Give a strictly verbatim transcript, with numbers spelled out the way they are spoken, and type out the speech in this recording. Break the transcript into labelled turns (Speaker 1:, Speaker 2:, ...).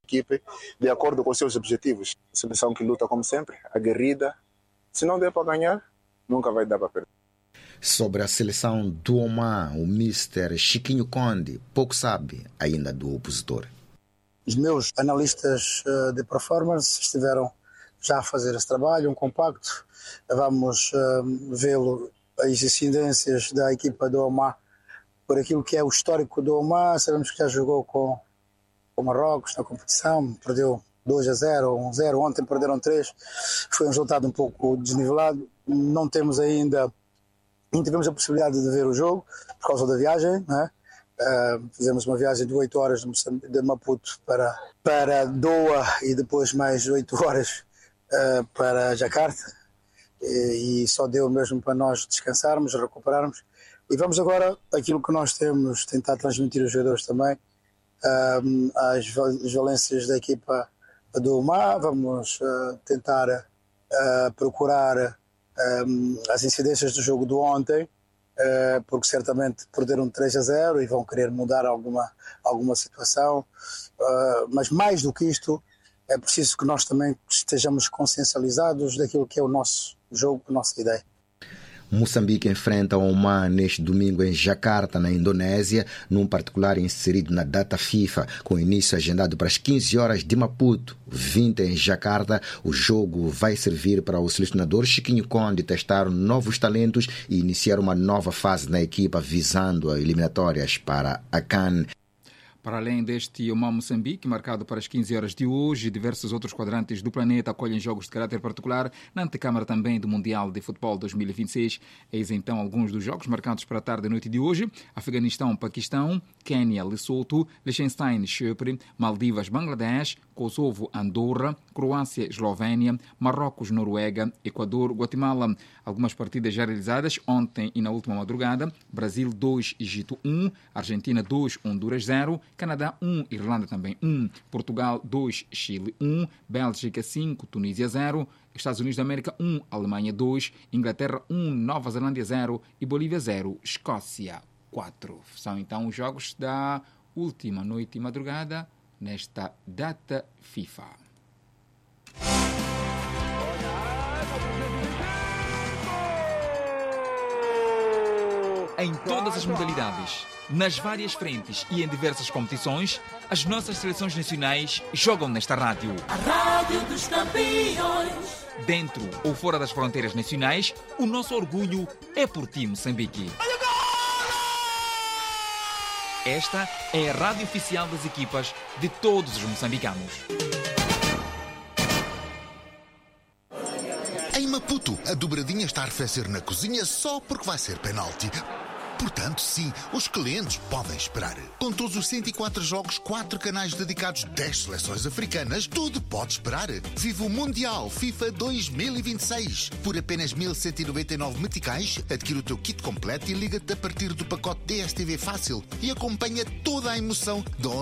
Speaker 1: equipe de acordo com os seus objetivos. Seleção que luta como sempre, aguerrida. Se não der para ganhar, nunca vai dar para perder.
Speaker 2: Sobre a seleção do Oman, o mister Chiquinho Conde pouco sabe ainda do opositor.
Speaker 3: Os meus analistas de performance estiveram já a fazer esse trabalho, um compacto. Vamos uh, vê-lo, as incidências da equipa do Oman, por aquilo que é o histórico do Oman. Sabemos que já jogou com o Marrocos na competição, perdeu dois a zero, um a zero, ontem perderam três. Foi um resultado um pouco desnivelado. Não temos ainda, não tivemos a possibilidade de ver o jogo por causa da viagem, né? Uh, fizemos uma viagem de oito horas de, de Maputo para, para Doha e depois mais oito horas uh, para Jakarta, e, e só deu mesmo para nós descansarmos, recuperarmos, e vamos agora, aquilo que nós temos, tentar transmitir aos jogadores também, uh, as, as valências da equipa do Oman. Vamos uh, tentar uh, procurar uh, as incidências do jogo de ontem, porque certamente perderam três a zero e vão querer mudar alguma, alguma situação, mas mais do que isto é preciso que nós também estejamos consciencializados daquilo que é o nosso jogo, a nossa ideia.
Speaker 2: Moçambique enfrenta o Oman neste domingo em Jakarta, na Indonésia, num particular inserido na data FIFA, com início agendado para as quinze horas de Maputo, vinte em Jakarta. O jogo vai servir para o selecionador Chiquinho Conde testar novos talentos e iniciar uma nova fase na equipa visando as eliminatórias para a CAN.
Speaker 4: Para além deste Oman Moçambique, marcado para as quinze horas de hoje, diversos outros quadrantes do planeta acolhem jogos de caráter particular na antecâmara também do Mundial de Futebol dois mil e vinte e seis. Eis então alguns dos jogos marcados para a tarde e noite de hoje: Afeganistão, Paquistão, Quênia, Lesoto, Liechtenstein, Chipre, Maldivas, Bangladesh, Kosovo, Andorra, Croácia, Eslovénia, Marrocos, Noruega, Equador, Guatemala. Algumas partidas já realizadas ontem e na última madrugada: Brasil dois, Egito um, Argentina dois, Honduras zero, Canadá um, Irlanda também um, Portugal dois, Chile um, Bélgica cinco, Tunísia zero, Estados Unidos da América um, Alemanha dois, Inglaterra um, Nova Zelândia zero e Bolívia zero, Escócia quatro. São então os jogos da última noite e madrugada nesta data FIFA. Em todas as modalidades, nas várias frentes e em diversas competições, as nossas seleções nacionais jogam nesta rádio.
Speaker 5: A Rádio dos Campeões.
Speaker 4: Dentro ou fora das fronteiras nacionais, o nosso orgulho é por ti, Moçambique. Esta é a rádio oficial das equipas de todos os moçambicanos.
Speaker 6: Em Maputo, a dobradinha está a arrefecer na cozinha só porque vai ser penalti. Portanto, sim, os clientes podem esperar. Com todos os cento e quatro jogos, quatro canais dedicados, dez seleções africanas, tudo pode esperar. Viva o Mundial FIFA dois mil e vinte e seis. Por apenas mil cento e noventa e nove meticais, adquire o teu kit completo e liga-te a partir do pacote D S T V Fácil e acompanha toda a emoção de